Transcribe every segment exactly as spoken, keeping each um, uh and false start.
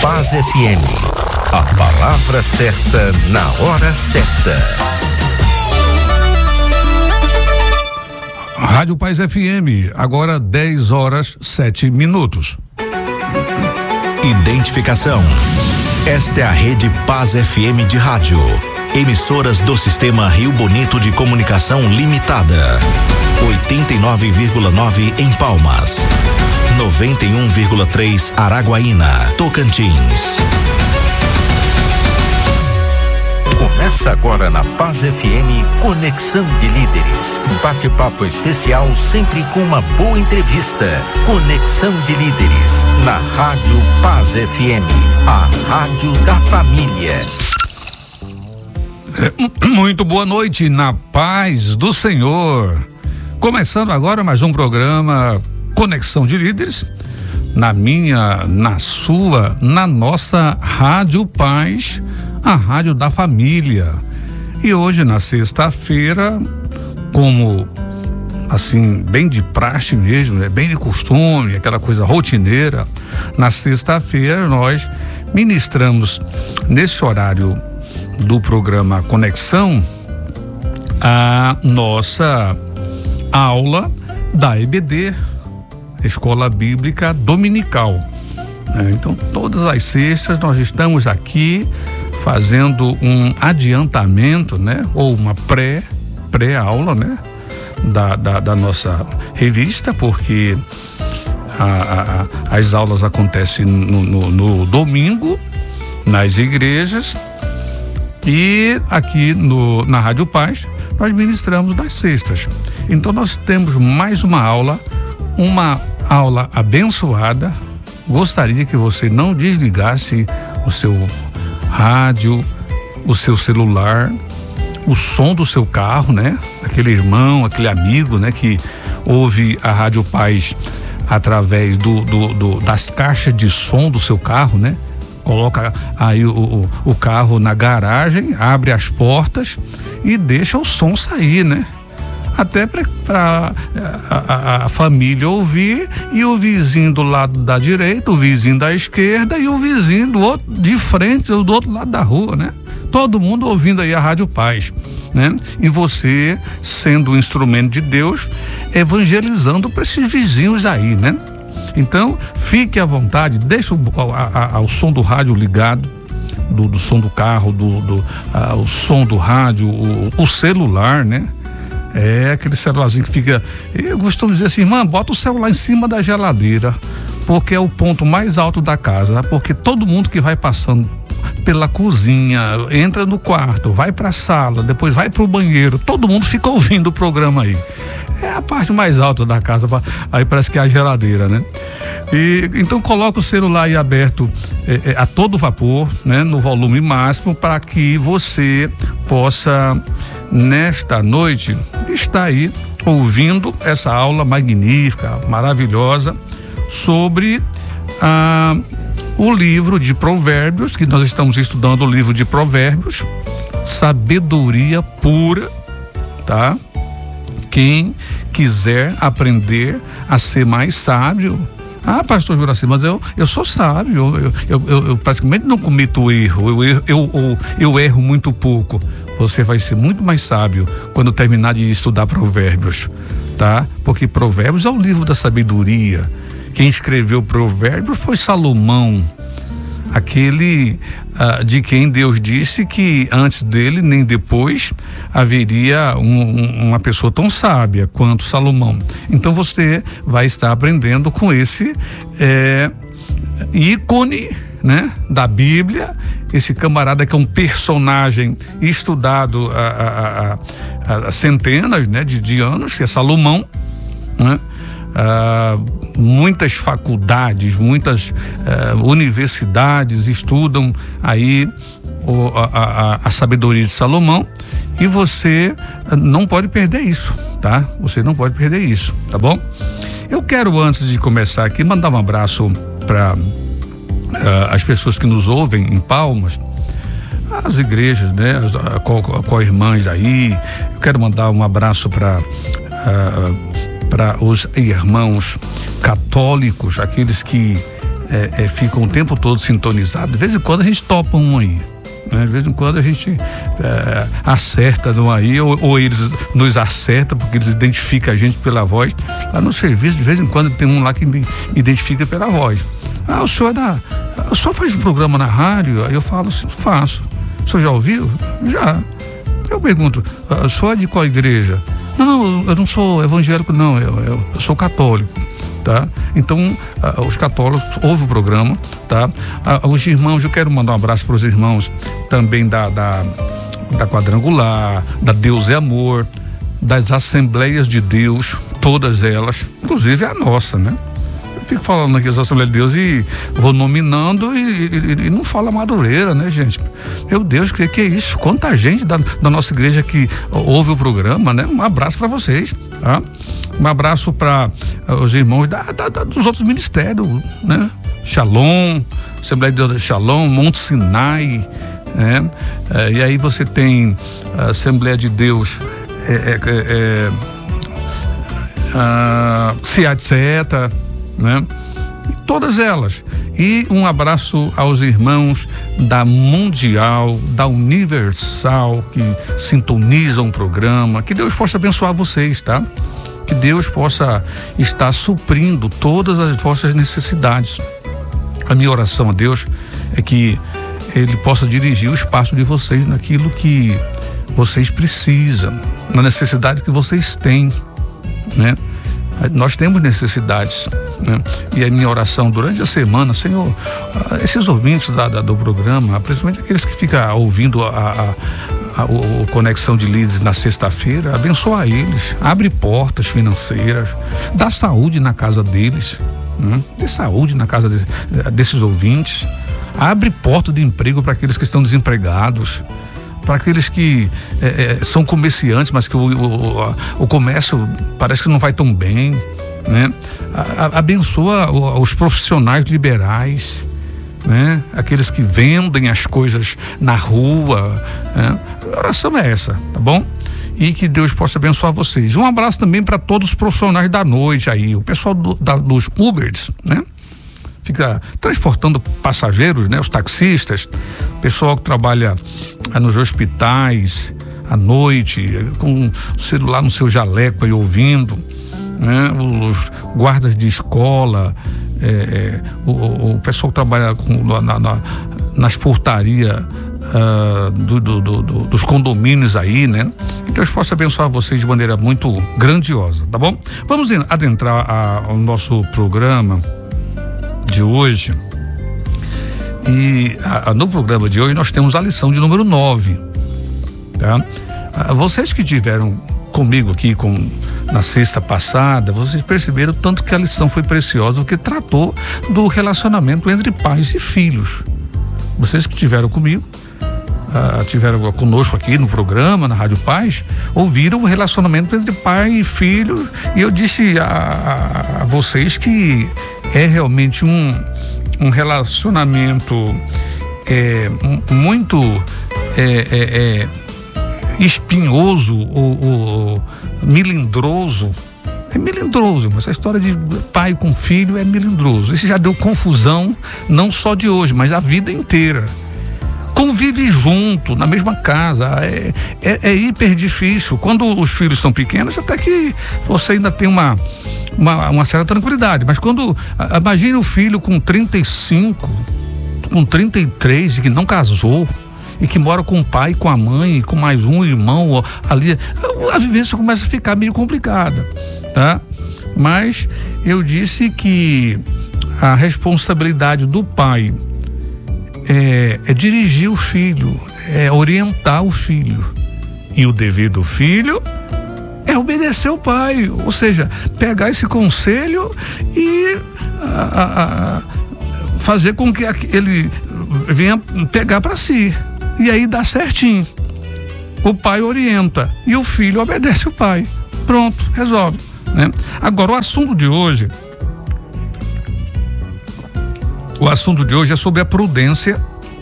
Paz F M. A palavra certa na hora certa. Rádio Paz F M, agora dez horas sete minutos. Identificação. Esta é a Rede Paz F M de rádio. Emissoras do Sistema Rio Bonito de Comunicação Limitada. oitenta e nove vírgula nove em Palmas. noventa e um vírgula três Araguaína, Tocantins. Começa agora na Paz F M Conexão de Líderes. Bate-papo especial sempre com uma boa entrevista. Conexão de Líderes na Rádio Paz F M, a rádio da família. É, muito boa noite na paz do Senhor. Começando agora mais um programa Conexão de Líderes, na minha, na sua, na nossa Rádio Paz, a rádio da família. E hoje, na sexta-feira, como assim, bem de praxe mesmo, né? Bem de costume, aquela coisa rotineira, na sexta-feira nós ministramos nesse horário do programa Conexão a nossa aula da E B D, Escola Bíblica Dominical. É, então, todas as sextas nós estamos aqui fazendo um adiantamento, né? Ou uma pré, pré-aula, né? Da, da, da nossa revista, porque a, a, as aulas acontecem no, no, no domingo, nas igrejas, e aqui no, na Rádio Paz nós ministramos nas sextas. Então nós temos mais uma aula, uma aula abençoada. Gostaria que você não desligasse o seu rádio, o seu celular, o som do seu carro, né? Aquele irmão, aquele amigo, né? Que ouve a Rádio Paz através do, do, do, das caixas de som do seu carro, né? Coloca aí o, o, o carro na garagem, abre as portas e deixa o som sair, né? Até para a, a, a família ouvir, e o vizinho do lado da direita, o vizinho da esquerda e o vizinho do outro, de frente, do outro lado da rua, né? Todo mundo ouvindo aí a Rádio Paz, né? E você, sendo um instrumento de Deus, evangelizando para esses vizinhos aí, né? Então, fique à vontade, deixa o, a, a, o som do rádio ligado, do, do som do carro, do, do a, o som do rádio, o, o celular, né? É aquele celularzinho que fica, eu costumo dizer assim, irmã, bota o celular em cima da geladeira, porque é o ponto mais alto da casa, porque todo mundo que vai passando pela cozinha, entra no quarto, vai pra sala, depois vai pro banheiro, todo mundo fica ouvindo o programa aí. É a parte mais alta da casa, aí parece que é a geladeira, né? E então coloca o celular aí aberto é, é, a todo vapor, né? No volume máximo, para que você possa, nesta noite, estar aí ouvindo essa aula magnífica, maravilhosa, sobre ah, o livro de Provérbios, que nós estamos estudando o livro de Provérbios, sabedoria pura, tá? Quem quiser aprender a ser mais sábio, ah, pastor Juraci, mas eu, eu sou sábio, eu, eu, eu, eu praticamente não cometo erro, eu, eu, eu, eu erro muito pouco. Você vai ser muito mais sábio quando terminar de estudar Provérbios, tá? Porque Provérbios é o livro da sabedoria. Quem escreveu Provérbios foi Salomão, aquele uh, de quem Deus disse que antes dele nem depois haveria um, um, uma pessoa tão sábia quanto Salomão. Então você vai estar aprendendo com esse é, ícone, né, da Bíblia, esse camarada que é um personagem estudado há, há, há, há centenas, né, de, de anos, que é Salomão, né? Ah, muitas faculdades, muitas ah, universidades estudam aí o, a, a, a sabedoria de Salomão, e você não pode perder isso, tá? Você não pode perder isso, tá bom? Eu quero, antes de começar aqui, mandar um abraço para ah, as pessoas que nos ouvem em Palmas, as igrejas, né? As co-irmãs aí. Eu quero mandar um abraço para ah, para os irmãos católicos, aqueles que é, é, ficam o tempo todo sintonizados. De vez em quando a gente topa um aí. Né? De vez em quando a gente é, acerta no aí, ou, ou eles nos acertam, porque eles identificam a gente pela voz. Lá no serviço, de vez em quando tem um lá que me identifica pela voz. Ah, o senhor é da, o senhor faz um programa na rádio? Aí eu falo assim, faço. O senhor já ouviu? Já. Eu pergunto, o senhor é de qual igreja? Não, não, eu não sou evangélico, não, eu, eu, eu sou católico. Tá? Então, uh, os católicos ouvem o programa, tá? Uh, os irmãos, eu quero mandar um abraço para os irmãos também da, da, da Quadrangular, da Deus é Amor, das Assembleias de Deus, todas elas, inclusive a nossa, né? Eu fico falando aqui as Assembleias de Deus e vou nominando e, e, e não fala Madureira, né, gente? Meu Deus, que que é isso? Quanta gente da, da nossa igreja que ouve o programa, né? Um abraço para vocês, tá? Um abraço para uh, os irmãos da, da, da, dos outros ministérios, né? Shalom, Assembleia de Deus Shalom, Monte Sinai, né? Uh, e aí você tem a Assembleia de Deus, é, é, é, uh, Ciat Seta, né? E todas elas. E um abraço aos irmãos da Mundial, da Universal, que sintonizam o programa. Que Deus possa abençoar vocês, tá? Que Deus possa estar suprindo todas as vossas necessidades. A minha oração a Deus é que Ele possa dirigir o espaço de vocês naquilo que vocês precisam, na necessidade que vocês têm, né? Nós temos necessidades, né? E a minha oração durante a semana, Senhor, esses ouvintes da, da, do programa, principalmente aqueles que ficam ouvindo a, a A, o, o Conexão de Líderes na sexta-feira, abençoa eles, abre portas financeiras, dá saúde na casa deles, né? Dê saúde na casa de, desses ouvintes, abre porta de emprego para aqueles que estão desempregados, para aqueles que é, é, são comerciantes, mas que o, o, o comércio parece que não vai tão bem, né? A, a, abençoa os profissionais liberais, né? Aqueles que vendem as coisas na rua, né? A oração é essa, tá bom? E que Deus possa abençoar vocês. Um abraço também para todos os profissionais da noite aí, o pessoal do, da, dos Ubers, né? Fica transportando passageiros, né? Os taxistas, pessoal que trabalha ah, nos hospitais à noite, com o celular no seu jaleco aí ouvindo, né? Os guardas de escola, É, é, o, o pessoal que trabalha com, na, na, nas portarias uh, do, do, do, dos condomínios aí, né? Que Deus possa abençoar vocês de maneira muito grandiosa, tá bom? Vamos adentrar a, ao nosso programa de hoje. E a, a, no programa de hoje nós temos a lição de número nove, tá? Uh, vocês que tiveram comigo aqui com na sexta passada, vocês perceberam tanto que a lição foi preciosa, porque tratou do relacionamento entre pais e filhos. Vocês que tiveram comigo, uh, tiveram conosco aqui no programa, na Rádio Paz, ouviram o relacionamento entre pai e filho, e eu disse a, a, a vocês que é realmente um, um relacionamento é, muito é, é, é, espinhoso ou, ou melindroso. É melindroso, mas essa história de pai com filho é melindroso. Isso já deu confusão, não só de hoje, mas a vida inteira. Convive junto, na mesma casa, é, é, é hiper difícil. Quando os filhos são pequenos, até que você ainda tem uma, uma, uma certa tranquilidade, mas quando, imagine o filho com trinta e cinco, com trinta e três, que não casou, e que mora com o pai, com a mãe, com mais um irmão ali, a vivência começa a ficar meio complicada, tá? Mas eu disse que a responsabilidade do pai é, é dirigir o filho, é orientar o filho, e o dever do filho é obedecer o pai, ou seja, pegar esse conselho e a, a, a, fazer com que ele venha pegar para si. E aí dá certinho. O pai orienta e o filho obedece o pai. Pronto, resolve, né? Agora, o assunto de hoje, o assunto de hoje é sobre a prudência.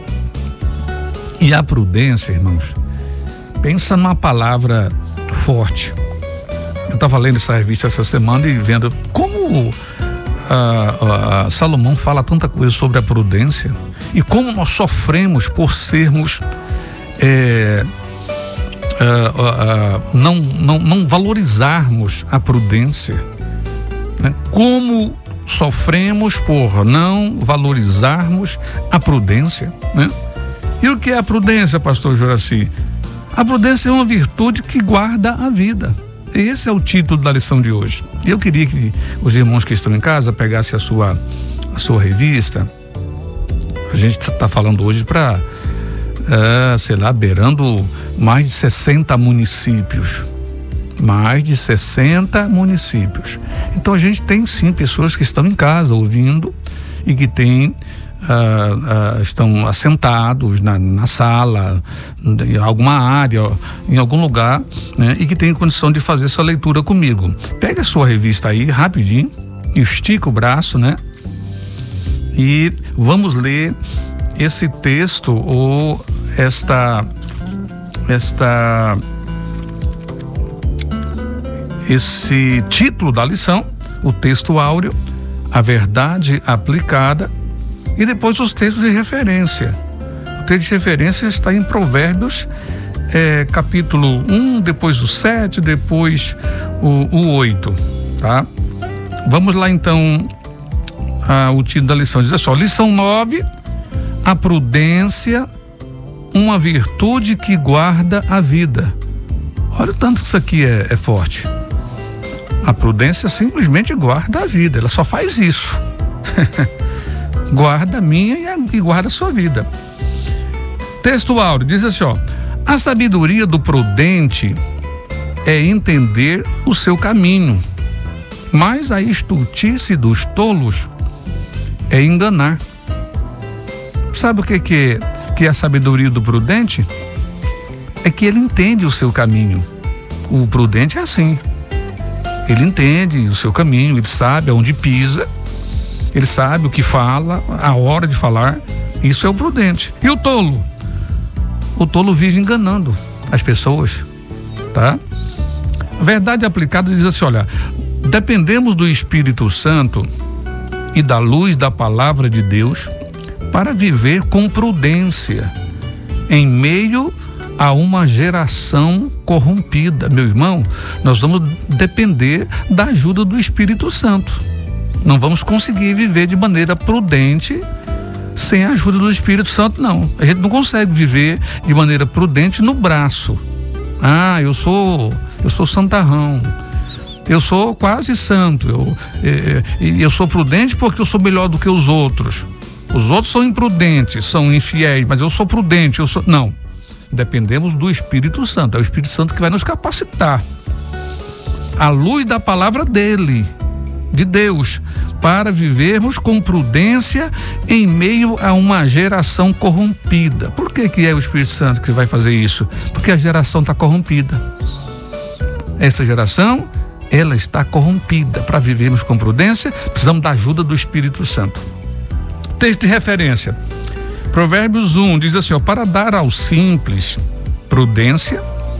E a prudência, irmãos, pensa numa palavra forte. Eu estava lendo essa revista essa semana e vendo como a, a Salomão fala tanta coisa sobre a prudência e como nós sofremos por sermos é, a, a, a, não, não, não valorizarmos a prudência, né? Como sofremos por não valorizarmos a prudência, né? E o que é a prudência, pastor Juraci? A prudência é uma virtude que guarda a vida. Esse é o título da lição de hoje. Eu queria que os irmãos que estão em casa pegassem a sua, a sua revista. A gente está falando hoje para, é, sei lá, beirando mais de sessenta municípios. Mais de sessenta municípios. Então a gente tem sim pessoas que estão em casa ouvindo e que têm Uh, uh, estão assentados na, na sala, em alguma área, em algum lugar, né, e que tem condição de fazer essa leitura comigo. Pega a sua revista aí, rapidinho, estica o braço, né? E vamos ler esse texto ou esta, esta, esse título da lição, o texto áureo, a verdade aplicada. E depois os textos de referência. O texto de referência está em Provérbios, é, capítulo um, depois o sete, depois o, o oito, tá? Vamos lá então, a, o título da lição. Diz assim, ó, lição nove, a prudência, uma virtude que guarda a vida. Olha o tanto que isso aqui é, é forte. A prudência simplesmente guarda a vida, ela só faz isso. Guarda a minha e, a, e guarda a sua vida. Texto áureo diz assim, ó, a sabedoria do prudente é entender o seu caminho, mas a estultice dos tolos é enganar. Sabe o que que, que é a sabedoria do prudente? É que ele entende o seu caminho. O prudente é assim, ele entende o seu caminho, ele sabe aonde pisa. Ele sabe o que fala, a hora de falar. Isso é o prudente. E o tolo? O tolo vive enganando as pessoas, tá? A verdade aplicada diz assim, olha, dependemos do Espírito Santo e da luz da palavra de Deus para viver com prudência em meio a uma geração corrompida. Meu irmão, nós vamos depender da ajuda do Espírito Santo. Não vamos conseguir viver de maneira prudente sem a ajuda do Espírito Santo, não. A gente não consegue viver de maneira prudente no braço. Ah, eu sou, eu sou santarrão. Eu sou quase santo. Eu, eu, eu sou prudente porque eu sou melhor do que os outros. Os outros são imprudentes, são infiéis, mas eu sou prudente. Eu sou... Não. Dependemos do Espírito Santo. É o Espírito Santo que vai nos capacitar. À luz da palavra dele, de Deus, para vivermos com prudência em meio a uma geração corrompida. Por que que é o Espírito Santo que vai fazer isso? Porque a geração está corrompida. Essa geração, ela está corrompida. Para vivermos com prudência, precisamos da ajuda do Espírito Santo. Texto de referência. Provérbios um diz assim, ó, para dar aos simples prudência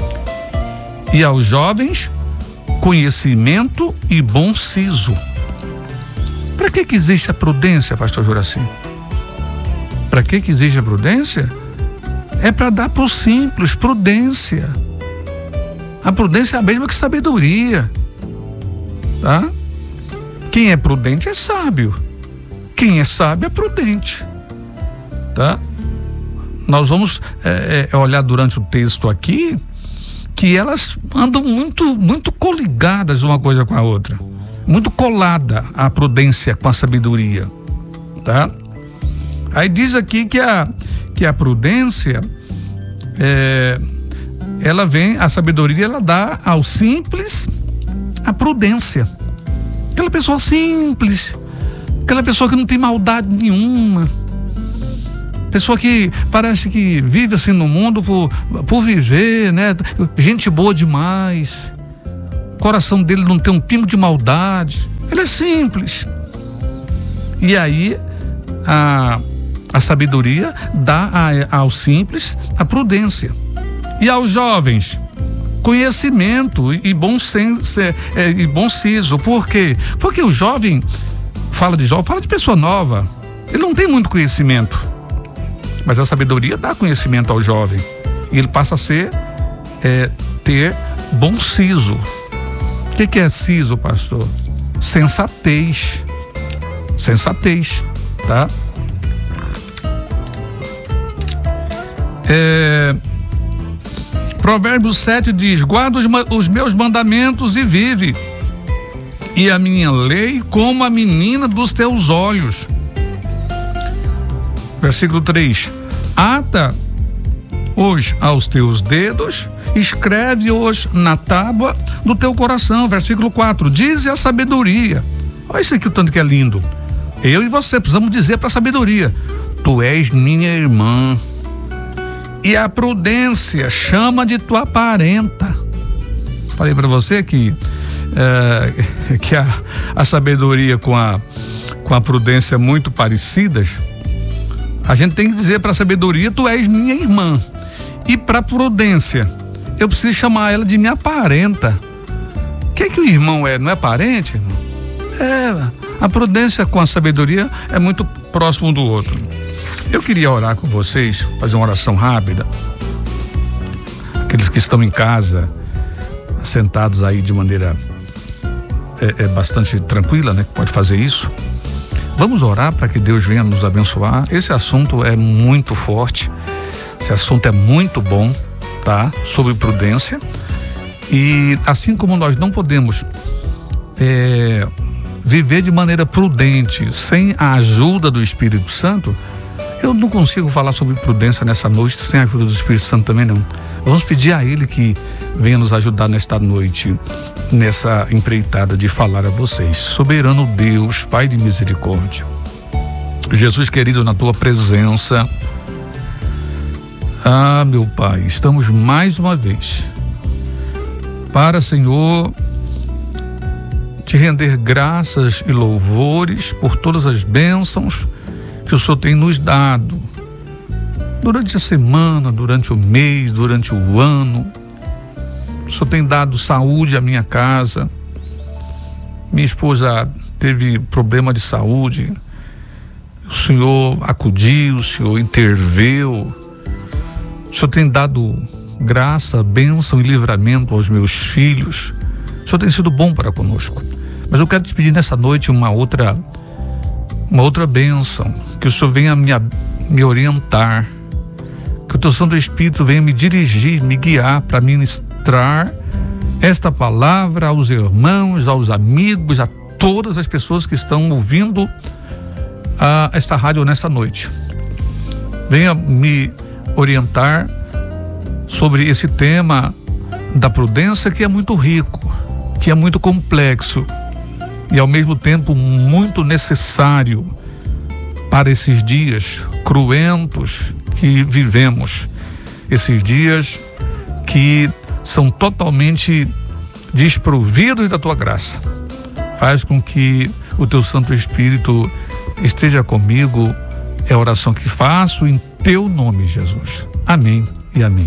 e aos jovens conhecimento e bom siso. Para que que existe a prudência, pastor Juraci? Para que que existe a prudência? É para dar para os simples prudência. A prudência é a mesma que sabedoria, tá? Quem é prudente é sábio. Quem é sábio é prudente, tá? Nós vamos é, é, olhar durante o texto aqui que elas andam muito, muito coligadas uma coisa com a outra, muito colada a prudência com a sabedoria, tá? Aí diz aqui que a, que a prudência, é, ela vem, a sabedoria ela dá ao simples a prudência. Aquela pessoa simples, aquela pessoa que não tem maldade nenhuma, pessoa que parece que vive assim no mundo por, por viver, né? Gente boa demais. O coração dele não tem um pingo de maldade. Ele é simples. E aí, a, a sabedoria dá a, aos simples a prudência. E aos jovens, conhecimento e bom senso, é, e bom siso. Por quê? Porque o jovem fala de jovem, fala de pessoa nova. Ele não tem muito conhecimento, mas a sabedoria dá conhecimento ao jovem e ele passa a ser, é, ter bom siso. O que, que é siso, pastor? Sensatez. Sensatez, tá? É, Provérbios sete diz: guarda os, os meus mandamentos e vive, e a minha lei como a menina dos teus olhos. Versículo três: ata-os aos teus dedos, escreve-os na tábua do teu coração. Versículo quatro: dize a sabedoria. Olha isso aqui, o tanto que é lindo. Eu e você precisamos dizer para a sabedoria: tu és minha irmã, e a prudência chama de tua parenta. Falei para você que é, que a, a sabedoria com a com a prudência muito parecidas. A gente tem que dizer para a sabedoria: tu és minha irmã, e para a prudência eu preciso chamar ela de minha parenta. O que é que o irmão é? Não é parente, irmão? É, a prudência com a sabedoria é muito próximo um do outro. Eu queria orar com vocês, fazer uma oração rápida. Aqueles que estão em casa, sentados aí de maneira é, é bastante tranquila, né? Pode fazer isso. Vamos orar para que Deus venha nos abençoar. Esse assunto é muito forte, esse assunto é muito bom, tá? Sobre prudência. E assim como nós não podemos é, viver de maneira prudente sem a ajuda do Espírito Santo, eu não consigo falar sobre prudência nessa noite sem a ajuda do Espírito Santo também não. Vamos pedir a Ele que venha nos ajudar nesta noite, nessa empreitada de falar a vocês. Soberano Deus, Pai de misericórdia, Jesus querido, na tua presença, ah, meu Pai, estamos mais uma vez para, Senhor, te render graças e louvores por todas as bênçãos que o Senhor tem nos dado durante a semana, durante o mês, durante o ano. O Senhor tem dado saúde à minha casa. Minha esposa teve problema de saúde, o Senhor acudiu, o Senhor interveio. O Senhor tem dado graça, bênção e livramento aos meus filhos. O Senhor tem sido bom para conosco. Mas eu quero te pedir nessa noite uma outra uma outra bênção, que o Senhor venha me, me orientar, que o teu Santo Espírito venha me dirigir, me guiar para ministrar esta palavra aos irmãos, aos amigos, a todas as pessoas que estão ouvindo a, esta rádio nessa noite. Venha me orientar sobre esse tema da prudência, que é muito rico, que é muito complexo e ao mesmo tempo muito necessário para esses dias cruentos que vivemos, esses dias que são totalmente desprovidos da tua graça. Faz com que o teu Santo Espírito esteja comigo, é a oração que faço em teu nome, Jesus. Amém e amém.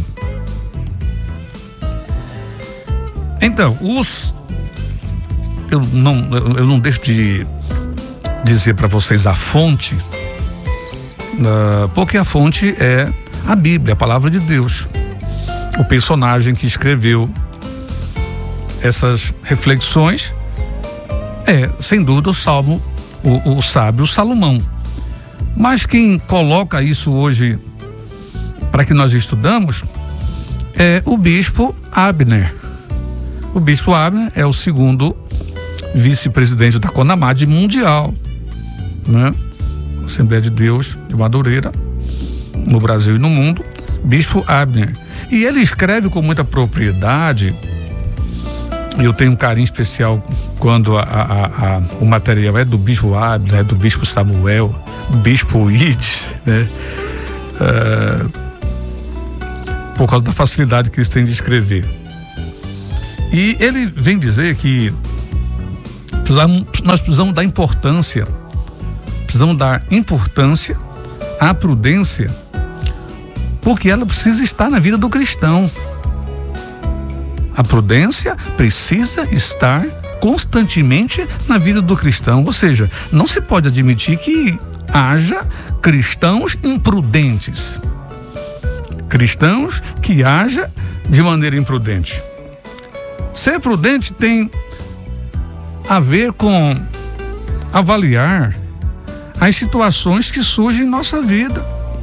Então, os eu não eu não deixo de dizer para vocês a fonte, uh, porque a fonte é a Bíblia, a palavra de Deus. O personagem que escreveu essas reflexões é, sem dúvida, o Salmo, o, o sábio Salomão. Mas quem coloca isso hoje para que nós estudamos é o bispo Abner. O bispo Abner é o segundo vice-presidente da CONAMAD mundial, né? Assembleia de Deus de Madureira, no Brasil e no mundo, bispo Abner. E ele escreve com muita propriedade, e eu tenho um carinho especial quando a, a, a, o material é do bispo Abner, é do bispo Samuel, do bispo Ides, né? É, por causa da facilidade que eles têm de escrever. E ele vem dizer que precisamos, nós precisamos dar importância, precisamos dar importância à prudência, porque ela precisa estar na vida do cristão. A prudência precisa estar constantemente na vida do cristão. Ou seja, não se pode admitir que haja cristãos imprudentes. Cristãos que haja de maneira imprudente. Ser prudente tem a ver com avaliar as situações que surgem em nossa vida,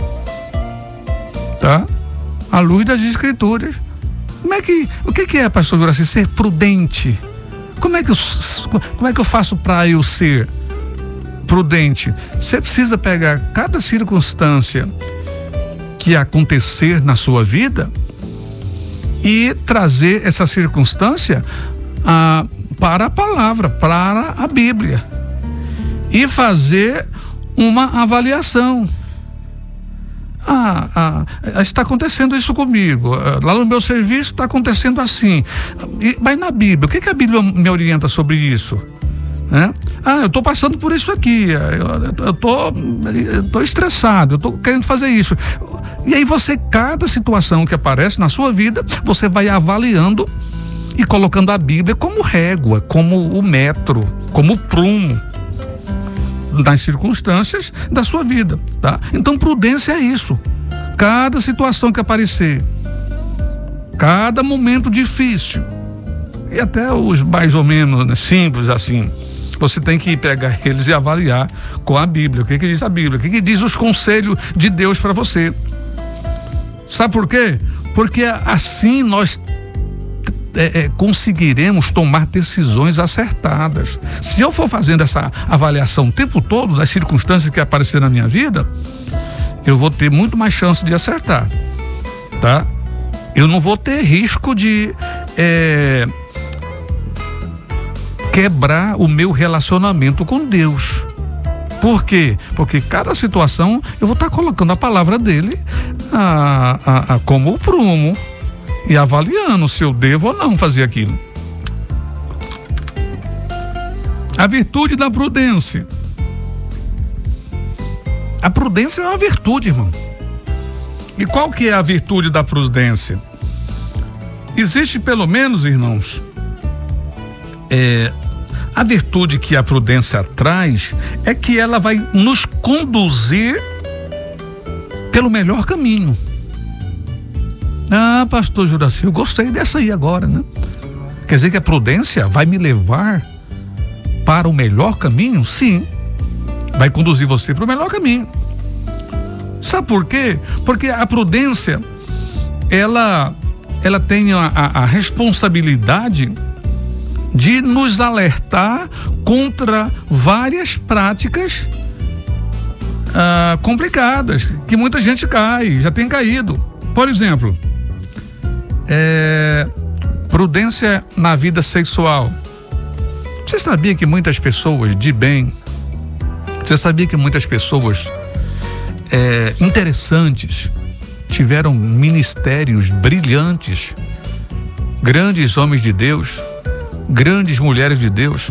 tá? À luz das Escrituras. Como é que, o que, que é, pastor Juraci, ser prudente? Como é que eu, como é que eu faço para eu ser prudente? Você precisa pegar cada circunstância que acontecer na sua vida e trazer essa circunstância ah, para a palavra, para a Bíblia, e fazer uma avaliação. Ah, ah, está acontecendo isso comigo, lá no meu serviço está acontecendo assim, e, mas na Bíblia, o que, que a Bíblia me orienta sobre isso? Né? Ah, eu estou passando por isso aqui, eu estou eu tô estressado, eu estou querendo fazer isso. E aí você, cada situação que aparece na sua vida, você vai avaliando e colocando a Bíblia como régua, como o metro, como o prumo nas circunstâncias da sua vida, tá? Então prudência é isso. Cada situação que aparecer, cada momento difícil, e até os mais ou menos, né, simples assim, você tem que pegar eles e avaliar com a Bíblia. O que que diz a Bíblia? O que que diz os conselhos de Deus para você? Sabe por quê? Porque assim nós É, é, conseguiremos tomar decisões acertadas. Se eu for fazendo essa avaliação o tempo todo das circunstâncias que aparecerem na minha vida, eu vou ter muito mais chance de acertar, tá? Eu não vou ter risco de é, quebrar o meu relacionamento com Deus. Por quê? Porque cada situação eu vou estar colocando a palavra dele a, a, a, como o prumo e avaliando se eu devo ou não fazer aquilo. A virtude da prudência. A prudência é uma virtude, irmão. E qual que é a virtude da prudência? Existe pelo menos, irmãos, é, a virtude que a prudência traz é que ela vai nos conduzir pelo melhor caminho. Ah, pastor Juraci, eu gostei dessa aí agora, né? Quer dizer que a prudência vai me levar para o melhor caminho? Sim, vai conduzir você para o melhor caminho. Sabe por quê? Porque a prudência, ela, ela tem a, a, a responsabilidade de nos alertar contra várias práticas ah, complicadas, que muita gente cai, já tem caído. Por exemplo, É, prudência na vida sexual. Você sabia que muitas pessoas de bem, você sabia que muitas pessoas é, interessantes tiveram ministérios brilhantes, grandes homens de Deus, grandes mulheres de Deus,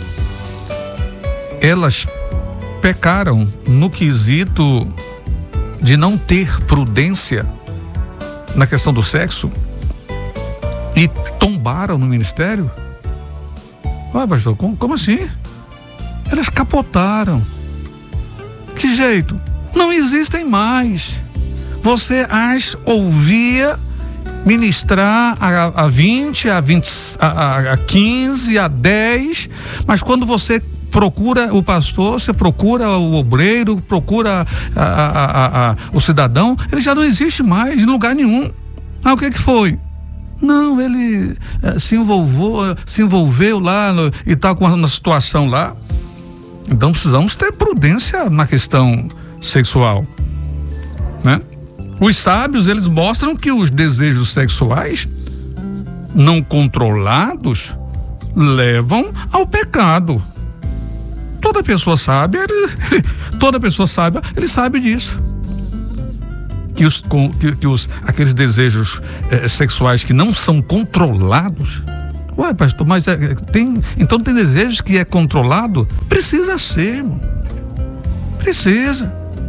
elas pecaram no quesito de não ter prudência na questão do sexo e tombaram no ministério? Ué, pastor, como, como assim? Elas capotaram. Que jeito? Não existem mais. Você as ouvia ministrar a, a vinte, a vinte, a, a quinze, a dez, mas quando você procura o pastor, você procura o obreiro, procura a, a, a, a, o cidadão, ele já não existe mais em lugar nenhum. Ah, o que que foi? Não, ele eh, se envolveu, se envolveu lá no, e está com uma situação lá. Então precisamos ter prudência na questão sexual, né? Os sábios, eles mostram que os desejos sexuais não controlados levam ao pecado. Toda pessoa sabe, ele, ele, toda pessoa sabe, ele sabe disso. Que os, que, que os aqueles desejos eh, sexuais que não são controlados. Ué, pastor, mas é, tem, então tem desejos que é controlado? Precisa ser, irmão. Precisa.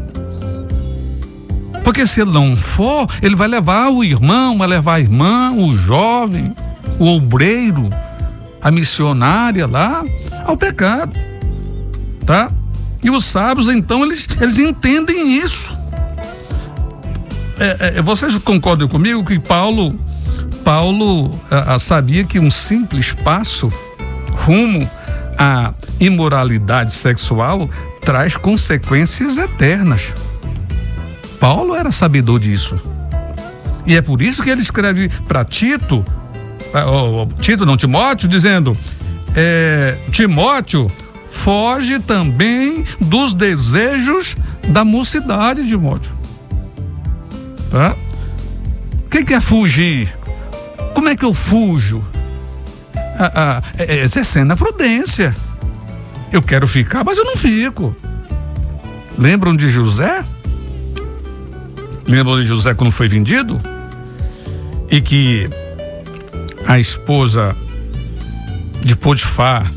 Porque se ele não for, ele vai levar o irmão, vai levar a irmã, o jovem, o obreiro a missionária lá ao pecado, tá? E os sábios, então, eles, eles entendem isso. É, é, vocês concordam comigo que Paulo, Paulo a, a, sabia que um simples passo rumo à imoralidade sexual traz consequências eternas. Paulo era sabedor disso. E é por isso que ele escreve para Tito, oh, Tito não, Timóteo, dizendo, é, Timóteo, foge também dos desejos da mocidade, Timóteo. Tá? O que, que é fugir? Como é que eu fujo? Ah, ah, é, exercendo a prudência. Eu quero ficar, mas eu não fico. Lembram de José? Lembram de José quando foi vendido? E que a esposa de Potifar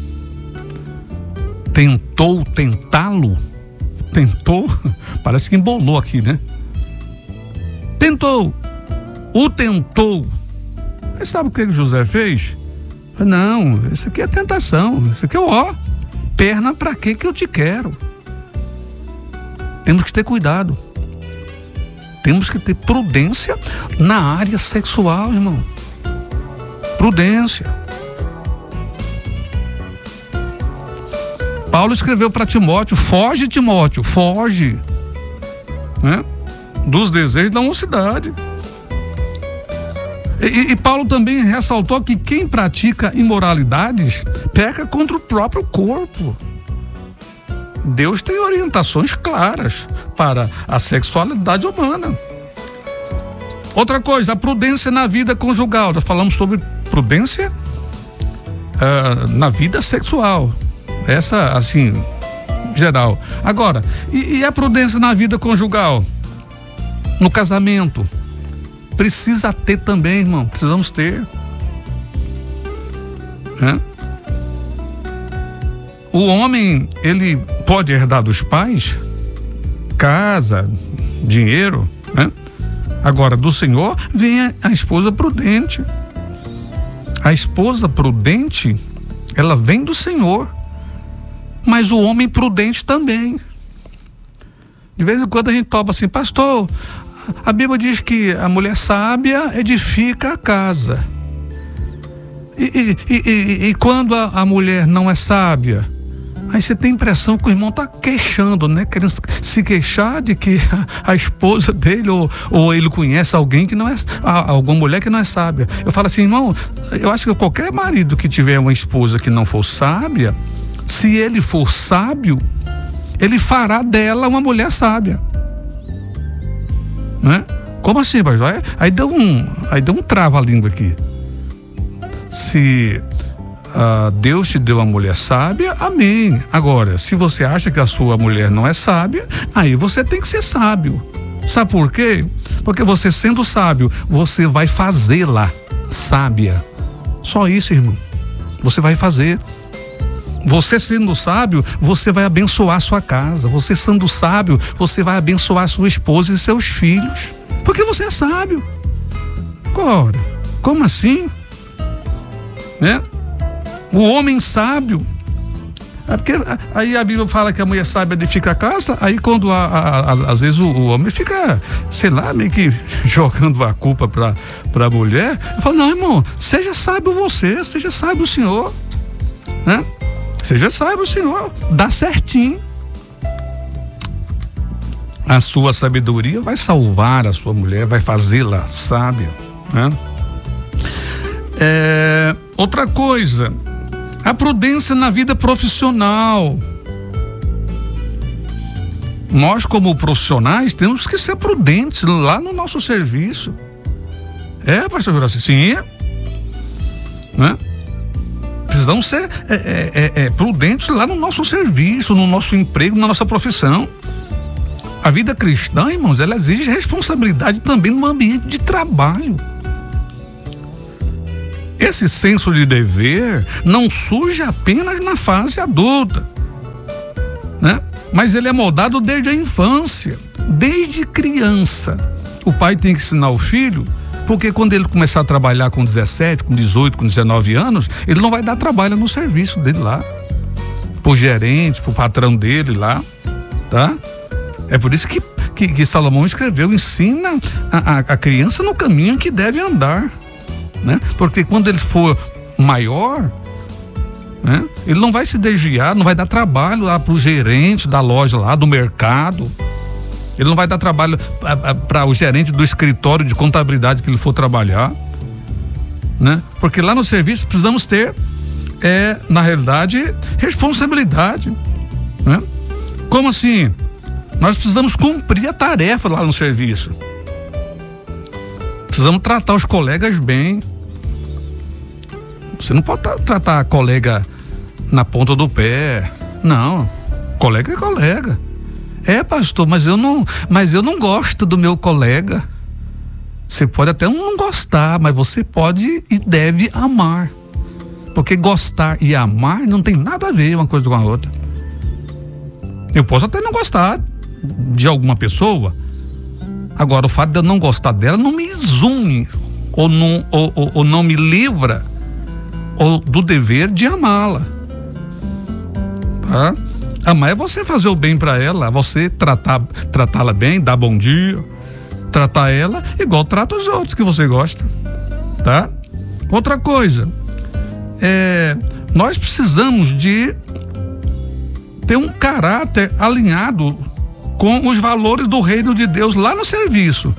tentou tentá-lo? Tentou? Parece que embolou aqui, né? Tentou. O tentou. Mas sabe o que José fez? Não, isso aqui é tentação. Isso aqui é o ó. Perna pra quê que eu te quero? Temos que ter cuidado. Temos que ter prudência na área sexual, irmão. Prudência. Paulo escreveu para Timóteo, foge, Timóteo, foge, né? Dos desejos da mocidade. E, e Paulo também ressaltou que quem pratica imoralidades peca contra o próprio corpo. Deus tem orientações claras para a sexualidade humana. Outra coisa, a prudência na vida conjugal. Nós falamos sobre prudência uh, na vida sexual. Essa, assim, geral. Agora, e, e a prudência na vida conjugal? No casamento. Precisa ter também, irmão. Precisamos ter. É? O homem, ele pode herdar dos pais casa, dinheiro, né? Agora, do Senhor vem a, a esposa prudente. A esposa prudente, ela vem do Senhor. Mas o homem prudente também. De vez em quando a gente topa assim, pastor, a Bíblia diz que a mulher sábia edifica a casa. E, e, e, e quando a, a mulher não é sábia, aí você tem a impressão que o irmão está queixando, né? Querendo se queixar de que a, a esposa dele ou, ou ele conhece alguém que não é, a, alguma mulher que não é sábia. Eu falo assim, irmão, eu acho que qualquer marido que tiver uma esposa que não for sábia, se ele for sábio, ele fará dela uma mulher sábia. Né? Como assim, pastor? Aí, aí deu um, aí deu um trava-língua aqui. Se uh, Deus te deu uma mulher sábia, amém. Agora, se você acha que a sua mulher não é sábia, aí você tem que ser sábio. Sabe por quê? Porque você sendo sábio, você vai fazê-la sábia. Só isso, irmão. Você vai fazer. Você sendo sábio, você vai abençoar a sua casa. Você sendo sábio, você vai abençoar a sua esposa e seus filhos. Porque você é sábio. Ora, como assim? Né? O homem sábio. É porque aí a Bíblia fala que a mulher sábia edifica a casa, aí quando a, a, a, às vezes o, o homem fica, sei lá, meio que jogando a culpa para para a mulher. Eu falo, não, irmão, seja sábio você, seja sábio o Senhor. Né? Seja sábio o Senhor, dá certinho. A sua sabedoria vai salvar a sua mulher, vai fazê-la sábia. Né? É, outra coisa, a prudência na vida profissional. Nós, como profissionais, temos que ser prudentes lá no nosso serviço. É, pastor Juraci, sim. Né? Precisamos ser é, é, é, prudentes lá no nosso serviço, no nosso emprego, na nossa profissão. A vida cristã, irmãos, ela exige responsabilidade também no ambiente de trabalho. Esse senso de dever não surge apenas na fase adulta, né? Mas ele é moldado desde a infância, desde criança. O pai tem que ensinar o filho, Porque quando ele começar a trabalhar com dezessete, com dezoito, com dezenove anos, ele não vai dar trabalho no serviço dele lá, pro gerente, pro patrão dele lá, tá? É por isso que, que, que Salomão escreveu, ensina a, a, a criança no caminho que deve andar, né? Porque quando ele for maior, né, ele não vai se desviar, não vai dar trabalho lá pro gerente da loja lá, do mercado. Ele não vai dar trabalho para o gerente do escritório de contabilidade que ele for trabalhar, né? Porque lá no serviço precisamos ter, é, na realidade, responsabilidade, né? Como assim? Nós precisamos cumprir a tarefa lá no serviço. Precisamos tratar os colegas bem. Você não pode tra- tratar a colega na ponta do pé. Não, colega é colega. É, pastor, mas eu não, mas eu não gosto do meu colega. Você pode até não gostar, mas você pode e deve amar. Porque gostar e amar não tem nada a ver uma coisa com a outra. Eu posso até não gostar de alguma pessoa. Agora, o fato de eu não gostar dela não me exime ou não, ou, ou, ou não me livra ou do dever de amá-la. Tá? Amar é você fazer o bem para ela, você tratar, tratá-la bem, dar bom dia, tratar ela igual trata os outros que você gosta, tá? Outra coisa, é, nós precisamos de ter um caráter alinhado com os valores do reino de Deus lá no serviço.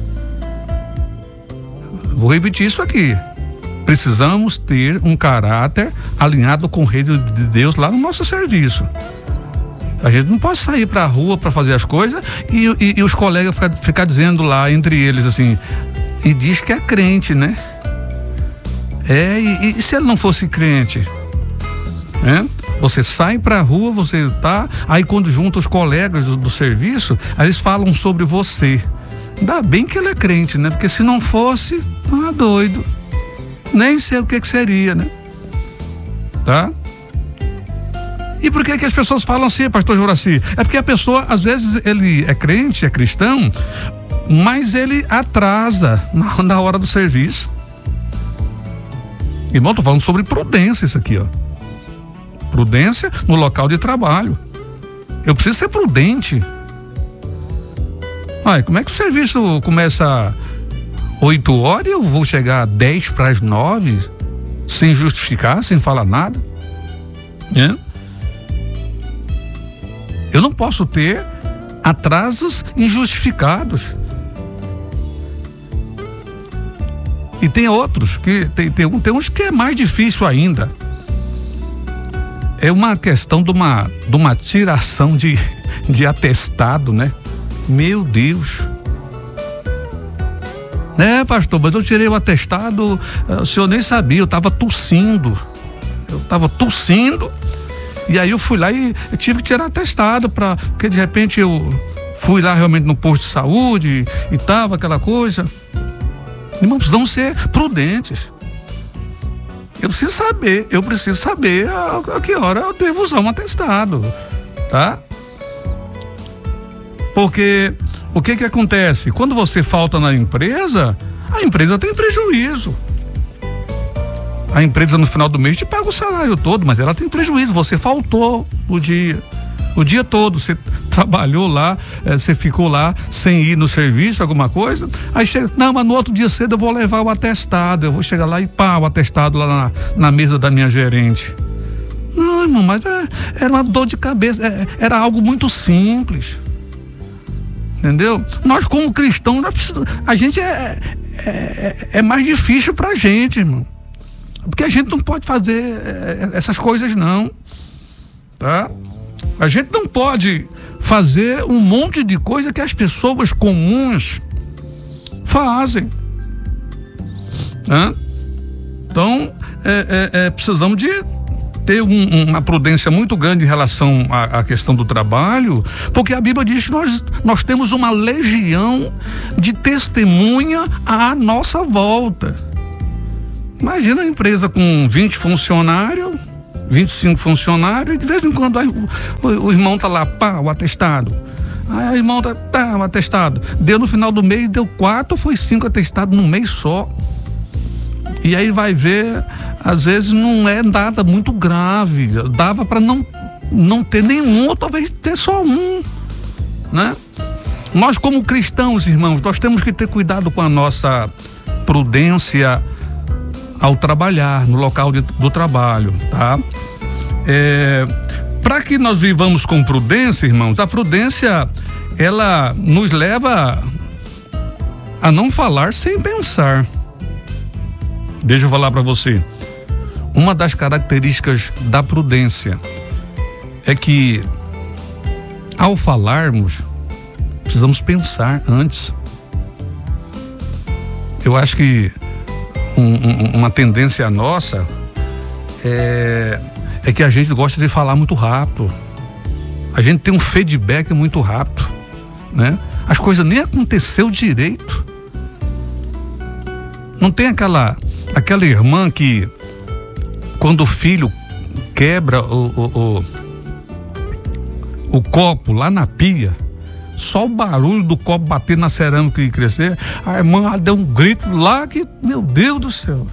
Vou repetir isso aqui. Precisamos ter um caráter alinhado com o reino de Deus lá no nosso serviço. A gente não pode sair para a rua para fazer as coisas e, e, e os colegas ficar, ficar dizendo lá entre eles assim, e diz que é crente, né? É, e, e se ele não fosse crente? É? Você sai para a rua, você tá, aí quando junta os colegas do, do serviço, aí eles falam sobre você. Ainda bem que ele é crente, né? Porque se não fosse, ah, doido. Nem sei o que que seria, né? Tá? E por que que as pessoas falam assim, pastor Juraci? É porque a pessoa, às vezes, ele é crente, é cristão, mas ele atrasa na, na hora do serviço. Irmão, tô falando sobre prudência isso aqui, ó. Prudência no local de trabalho. Eu preciso ser prudente. Ai, como é que o serviço começa oito horas e eu vou chegar dez para as nove sem justificar, sem falar nada? É? Eu não posso ter atrasos injustificados. E tem outros, que tem, tem, tem uns que é mais difícil ainda. É uma questão de uma, de uma tiração de, de atestado, né? Meu Deus. É, pastor, mas eu tirei o atestado, o senhor nem sabia, eu estava tossindo. Eu estava tossindo. E aí eu fui lá e eu tive que tirar atestado, pra, porque de repente eu fui lá realmente no posto de saúde e tava aquela coisa. Irmãos, precisamos ser prudentes. Eu preciso saber, eu preciso saber a, a que hora eu devo usar um atestado, tá? Porque o que que acontece? Quando você falta na empresa, a empresa tem prejuízo. A empresa no final do mês te paga o salário todo, mas ela tem prejuízo. Você faltou o dia, o dia todo. Você trabalhou lá, eh, você ficou lá sem ir no serviço, alguma coisa. Aí chega, não, mas no outro dia cedo eu vou levar o atestado. Eu vou chegar lá e pá, o atestado lá na, na mesa da minha gerente. Não, irmão, mas é, era uma dor de cabeça. É, era algo muito simples. Entendeu? Nós, como cristãos, nós precisamos, a gente é, é, é mais difícil pra gente, irmão. Porque a gente não pode fazer essas coisas, não. Tá? A gente não pode fazer um monte de coisa que as pessoas comuns fazem. Tá? Então, é, é, é, precisamos de ter um, uma prudência muito grande em relação à, à questão do trabalho, porque a Bíblia diz que nós, nós temos uma legião de testemunha à nossa volta. Imagina a empresa com vinte funcionários, vinte e cinco funcionários, e de vez em quando aí, o, o, o irmão tá lá, pá, o atestado. Aí, irmão, tá, tá um atestado. Deu no final do mês, deu quatro, foi cinco atestados num mês só. E aí vai ver, às vezes não é nada muito grave. Dava para não, não ter nenhum, ou talvez ter só um, né? Nós, como cristãos, irmãos, nós temos que ter cuidado com a nossa prudência ao trabalhar, no local de, do trabalho, tá? É, para que nós vivamos com prudência, irmãos, a prudência, ela nos leva a não falar sem pensar. Deixa eu falar para você. Uma das características da prudência é que, ao falarmos, precisamos pensar antes. Eu acho que um, um, uma tendência nossa é, é que a gente gosta de falar muito rápido. A gente tem um feedback muito rápido, né? As coisas nem aconteceu direito. Não tem aquela, aquela irmã que, quando o filho quebra o, o, o, o copo lá na pia, só o barulho do copo bater na cerâmica e crescer, a irmã deu um grito lá que, meu Deus do céu.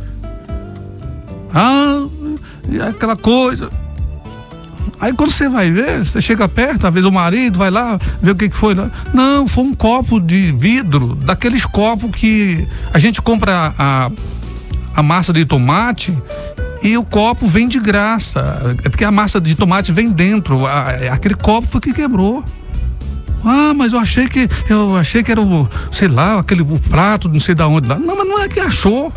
Ah, e aquela coisa. Aí quando você vai ver, você chega perto, às vezes o marido vai lá ver o que, que foi lá. Não, foi um copo de vidro, daqueles copos que a gente compra a, a massa de tomate e o copo vem de graça. É porque a massa de tomate vem dentro. A, aquele copo foi que quebrou. Ah, mas eu achei que eu achei que era o, sei lá, aquele o prato, não sei de onde lá. Não, mas não é que achou.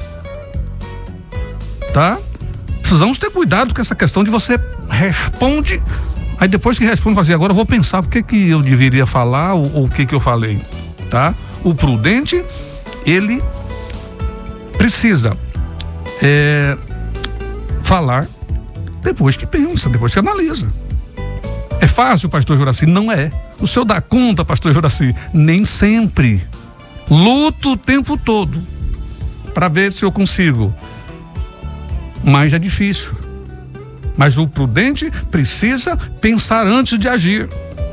Tá? Precisamos ter cuidado com essa questão de você responde, aí depois que responde, fazer agora eu vou pensar o que que eu deveria falar ou, ou o que que eu falei, tá? O prudente, ele precisa é, falar depois que pensa, depois que analisa. É fácil, pastor Juraci? Não é. O senhor dá conta, pastor Juraci? Nem sempre. Luto o tempo todo para ver se eu consigo. Mas é difícil. Mas o prudente precisa pensar antes de agir.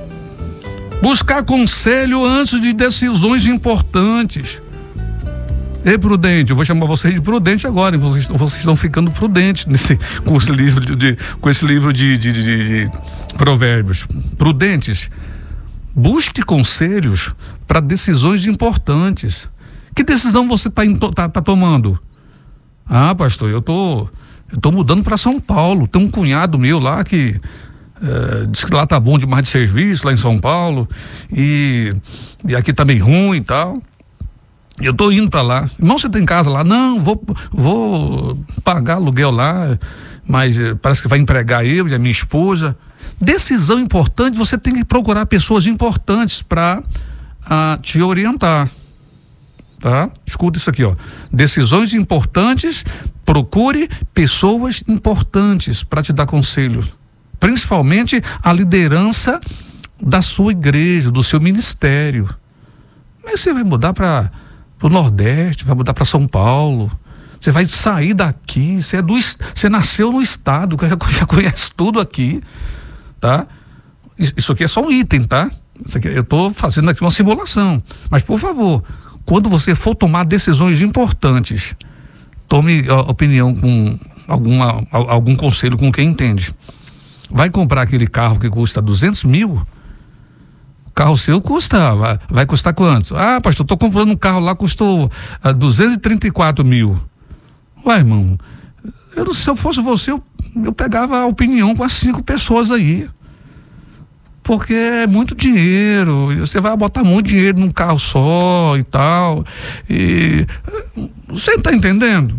Buscar conselho antes de decisões importantes. Ei, prudente, eu vou chamar vocês de prudente agora. Vocês, vocês estão ficando prudentes nesse, com esse livro de, de, com esse livro de, de, de, de provérbios. Prudentes, busque conselhos para decisões importantes. Que decisão você está tá, tá tomando? Ah, pastor, eu tô, eu tô mudando para São Paulo. Tem um cunhado meu lá que é, diz que lá tá bom demais de serviço, lá em São Paulo, e, e aqui tá bem ruim e tal. Eu tô indo para lá. Irmão, você tem casa lá? Não, vou, vou pagar aluguel lá, mas parece que vai empregar eu e a minha esposa. Decisão importante, você tem que procurar pessoas importantes para ah, te orientar. Tá? Escuta isso aqui, ó. Decisões importantes, procure pessoas importantes para te dar conselhos. Principalmente a liderança da sua igreja, do seu ministério. Mas você vai mudar para o Nordeste, vai mudar para São Paulo. Você vai sair daqui, você é do, você nasceu no estado, já conhece tudo aqui, tá? Isso aqui é só um item, tá? Isso aqui, eu estou fazendo aqui uma simulação. Mas, por favor, quando você for tomar decisões importantes, tome a opinião com alguma, algum conselho com quem entende. Vai comprar aquele carro que custa duzentos mil? O carro seu custa, vai, vai custar quanto? Ah, pastor, estou comprando um carro lá, custou uh, duzentos e trinta e quatro mil. Ué, irmão, eu, se eu fosse você, eu, eu pegava a opinião com as cinco pessoas aí. Porque é muito dinheiro, você vai botar muito dinheiro num carro só e tal. E você está entendendo?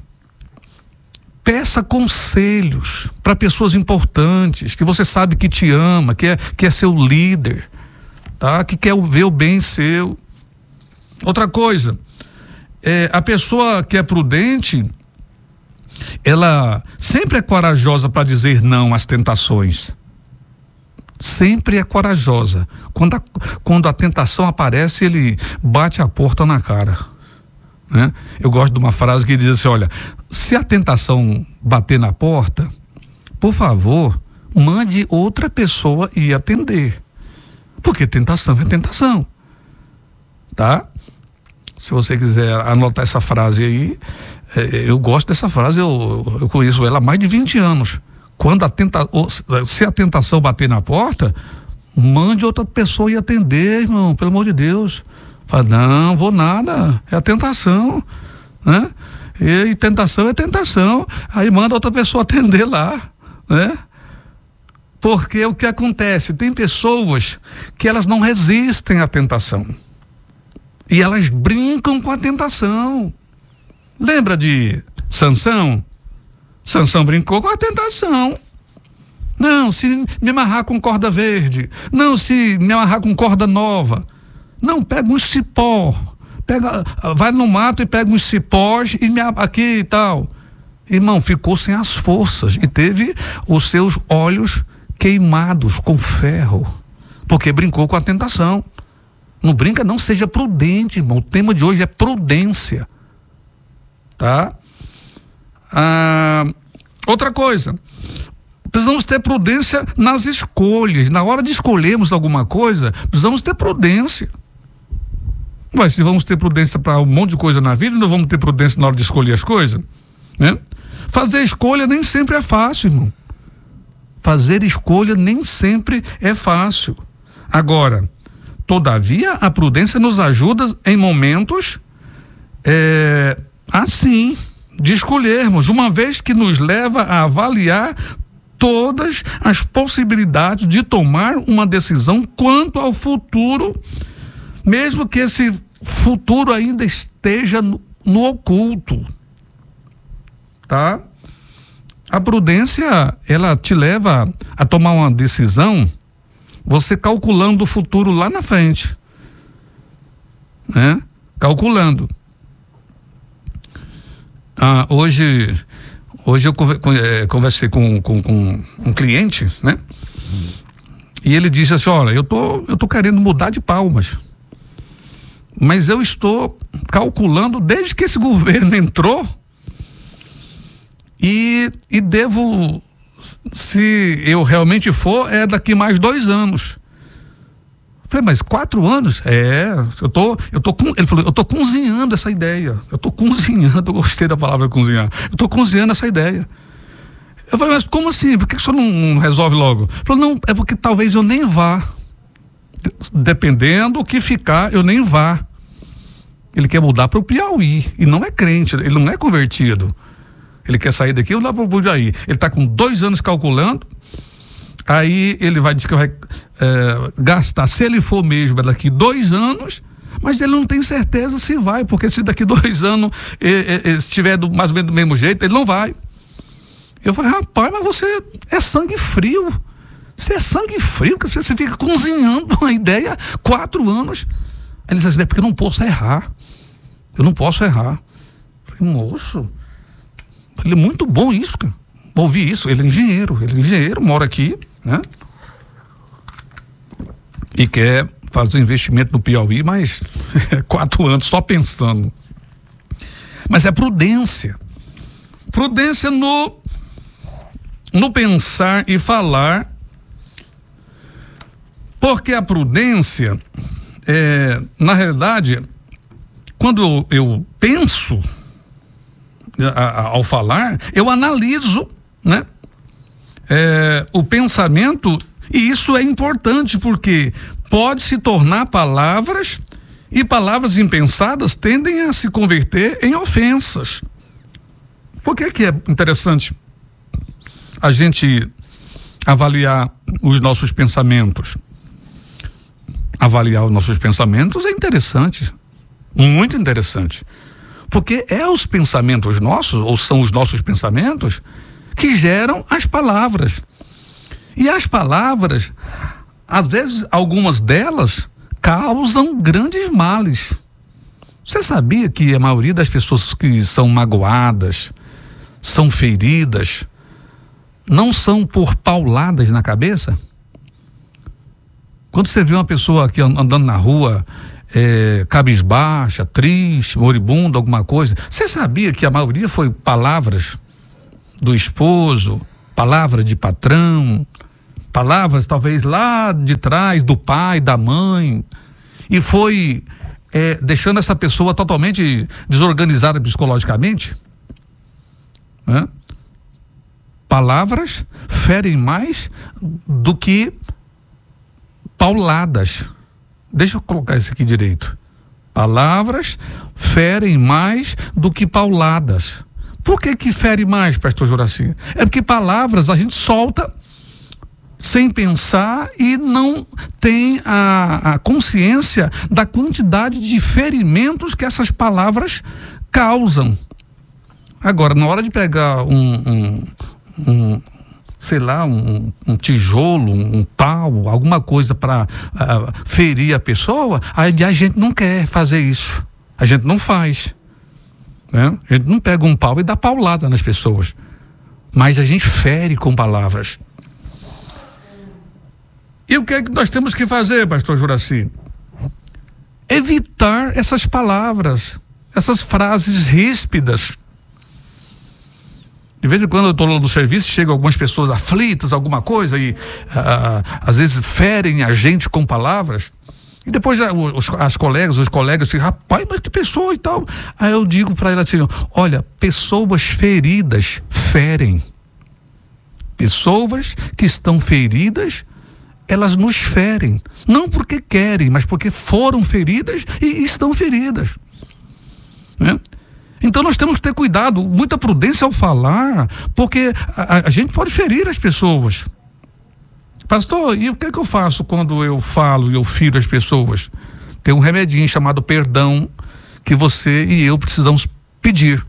Peça conselhos para pessoas importantes, que você sabe que te ama, que é, que é seu líder, tá? Que quer ver o bem seu. Outra coisa, é, a pessoa que é prudente, ela sempre é corajosa para dizer não às tentações. Sempre é corajosa. Quando a, quando a tentação aparece, ele bate a porta na cara, né? Eu gosto de uma frase que diz assim, olha, se a tentação bater na porta, por favor, mande outra pessoa ir atender. Porque tentação é tentação, tá? Se você quiser anotar essa frase aí, é, eu gosto dessa frase, eu, eu conheço ela há mais de vinte anos. Quando a tenta, se a tentação bater na porta, mande outra pessoa ir atender, irmão, pelo amor de Deus. Fala, não, vou nada, é a tentação, né? E, e tentação é tentação, aí manda outra pessoa atender lá, né? Porque o que acontece, tem pessoas que elas não resistem à tentação e elas brincam com a tentação. Lembra de Sansão? Sansão brincou com a tentação. Não, se me amarrar com corda verde, não, se me amarrar com corda nova, não, pega um cipó, pega, vai no mato e pega uns cipós e me aqui e tal. Irmão, ficou sem as forças e teve os seus olhos queimados com ferro, porque brincou com a tentação. Não brinca, não, seja prudente, irmão. O tema de hoje é prudência, tá? Ah, outra coisa, precisamos ter prudência nas escolhas. Na hora de escolhermos alguma coisa, precisamos ter prudência. Mas se vamos ter prudência para um monte de coisa na vida, não vamos ter prudência na hora de escolher as coisas, né? Fazer escolha nem sempre é fácil, irmão. Fazer escolha nem sempre é fácil. Agora, todavia, a prudência nos ajuda em momentos é, assim, de escolhermos, uma vez que nos leva a avaliar todas as possibilidades de tomar uma decisão quanto ao futuro, mesmo que esse futuro ainda esteja no, no oculto, tá? A prudência, ela te leva a tomar uma decisão, você calculando o futuro lá na frente, né? Calculando. Ah, hoje, hoje eu conversei com, com, com um cliente, né? E ele disse assim, olha, eu tô, eu tô querendo mudar de Palmas, mas eu estou calculando desde que esse governo entrou e, e devo, se eu realmente for, é daqui mais dois anos. Falei, mas quatro anos? É, eu tô, eu tô, ele falou, eu tô cozinhando essa ideia, eu tô cozinhando, eu gostei da palavra cozinhar, eu tô cozinhando essa ideia. Eu falei, mas como assim? Por que o senhor não resolve logo? Ele falou, não, é porque talvez eu nem vá. Dependendo do que ficar, eu nem vá. Ele quer mudar para o Piauí, e não é crente, ele não é convertido. Ele quer sair daqui e mudar para o Piauí. Ele está com dois anos calculando, aí ele vai dizer que vai é, gastar, se ele for mesmo, é daqui dois anos, mas ele não tem certeza se vai, porque se daqui dois anos ele, ele estiver do, mais ou menos do mesmo jeito, ele não vai. Eu falei, rapaz, mas você é sangue frio. Você é sangue frio, que você, você fica cozinhando uma ideia quatro anos. Aí ele disse assim, é porque eu não posso errar. Eu não posso errar. Eu falei, moço, ele é muito bom isso, cara. Ouvi isso, ele é engenheiro, ele é engenheiro, mora aqui, né? E quer fazer um investimento no Piauí, mas quatro anos só pensando. Mas é prudência. Prudência no, no pensar e falar, porque a prudência, é, na realidade, quando eu, eu penso a, a, ao falar, eu analiso, né? É, o pensamento, e isso é importante porque pode se tornar palavras, e palavras impensadas tendem a se converter em ofensas. Por que que é interessante a gente avaliar os nossos pensamentos? Avaliar os nossos pensamentos é interessante, muito interessante, porque é os pensamentos nossos, ou são os nossos pensamentos, que geram as palavras. E as palavras, às vezes, algumas delas causam grandes males. Você sabia que a maioria das pessoas que são magoadas, são feridas, não são por pauladas na cabeça? Quando você vê uma pessoa aqui andando na rua, é, cabisbaixa, triste, moribunda, alguma coisa, você sabia que a maioria foi palavras do esposo, palavra de patrão, palavras talvez lá de trás do pai, da mãe, e foi é, deixando essa pessoa totalmente desorganizada psicologicamente, né? Palavras ferem mais do que pauladas. Deixa eu colocar isso aqui direito. Palavras ferem mais do que pauladas. Por que que fere mais, pastor Juraci? É porque palavras a gente solta sem pensar e não tem a, a consciência da quantidade de ferimentos que essas palavras causam. Agora, na hora de pegar um, um, um sei lá, um, um tijolo, um, um pau, alguma coisa para uh, ferir a pessoa, aí a gente não quer fazer isso. A gente não faz. Né? A gente não pega um pau e dá paulada nas pessoas. Mas a gente fere com palavras. E o que é que nós temos que fazer, pastor Juraci? Evitar essas palavras, essas frases ríspidas. De vez em quando eu estou no serviço, chegam algumas pessoas aflitas, alguma coisa, e ah, às vezes ferem a gente com palavras. E depois os, as colegas, os colegas dizem, rapaz, mas que pessoa e tal. Aí eu digo para ela assim, olha, pessoas feridas ferem. Pessoas que estão feridas, elas nos ferem. Não porque querem, mas porque foram feridas e estão feridas. Né? Então nós temos que ter cuidado, muita prudência ao falar, porque a, a gente pode ferir as pessoas. Pastor, e o que é que eu faço quando eu falo e eu firo as pessoas? Tem um remedinho chamado perdão que você e eu precisamos pedir.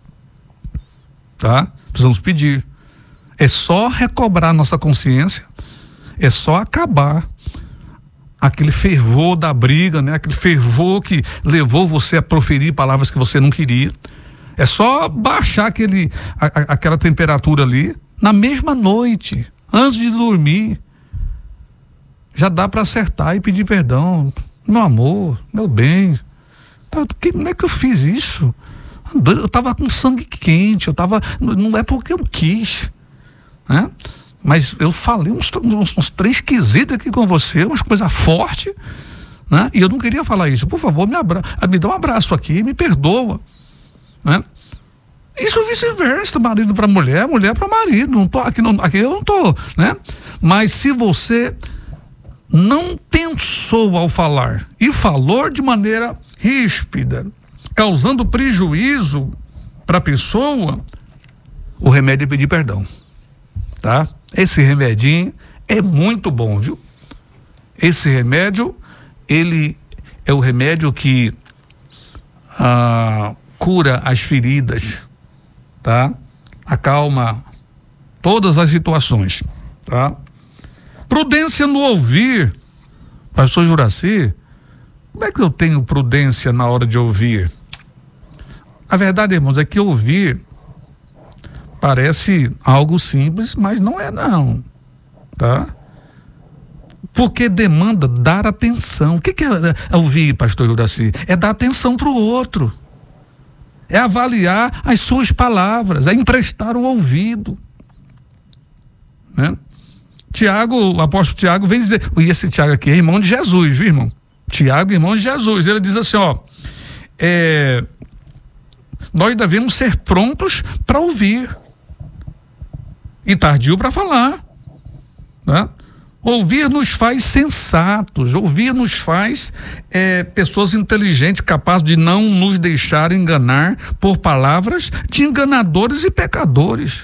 Tá? Precisamos pedir. É só recobrar nossa consciência, é só acabar aquele fervor da briga, né? Aquele fervor que levou você a proferir palavras que você não queria. É só baixar aquele, a, a, aquela temperatura ali na mesma noite, antes de dormir. Já dá para acertar e pedir perdão. Meu amor, meu bem, como é que eu fiz isso? Eu estava com sangue quente, eu tava, não é porque eu quis, né? Mas eu falei uns, uns, uns três quesitos aqui com você, umas coisas fortes, né? E eu não queria falar isso. Por favor, me, abra, me dá um abraço aqui, me perdoa, né? Isso vice-versa, marido para mulher, mulher para marido. Não tô, aqui, não, aqui eu não tô, né? Mas se você não pensou ao falar e falou de maneira ríspida, causando prejuízo para a pessoa, o remédio é pedir perdão, tá? Esse remedinho é muito bom, viu? Esse remédio, ele é o remédio que ah, cura as feridas, tá? Acalma todas as situações, tá? Prudência no ouvir. Pastor Juraci, como é que eu tenho prudência na hora de ouvir? A verdade, irmãos, é que ouvir parece algo simples, mas não é não, tá? Porque demanda dar atenção. O que que é ouvir, pastor Juraci? É dar atenção para o outro. É avaliar as suas palavras, é emprestar o ouvido, né? Tiago, o apóstolo Tiago vem dizer, e esse Tiago aqui é irmão de Jesus, viu, irmão? Tiago, irmão de Jesus, ele diz assim, ó, é, nós devemos ser prontos para ouvir e tardio para falar, né? Ouvir nos faz sensatos, ouvir nos faz é, pessoas inteligentes, capazes de não nos deixar enganar por palavras de enganadores e pecadores,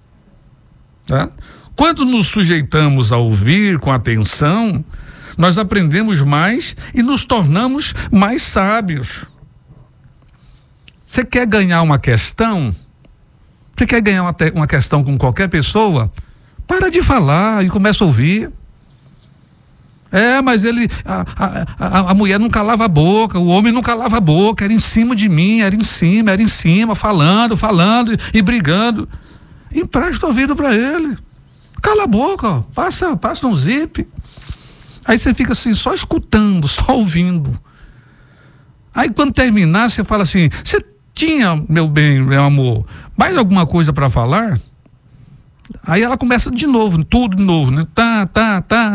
tá? Quando nos sujeitamos a ouvir com atenção, nós aprendemos mais e nos tornamos mais sábios. Você quer ganhar uma questão? Você quer ganhar uma, te- uma questão com qualquer pessoa? Para de falar e começa a ouvir. É, mas ele, a, a, a, a mulher não calava a boca, o homem não calava a boca, era em cima de mim, era em cima, era em cima, falando, falando e, e brigando. Empresta o ouvido para ele. Cala a boca, ó, passa, passa um zip. Aí você fica assim, só escutando, só ouvindo. Aí quando terminar, você fala assim, você tinha, meu bem, meu amor, mais alguma coisa para falar? Aí ela começa de novo, tudo de novo, né? Tá, tá, tá,